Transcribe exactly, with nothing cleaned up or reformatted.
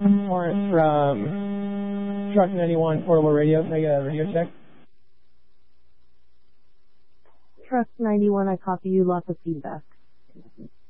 Warrant from Truck ninety-one, portable radio. Can I get a radio check? Truck ninety-one, I copy you. Lots of feedback.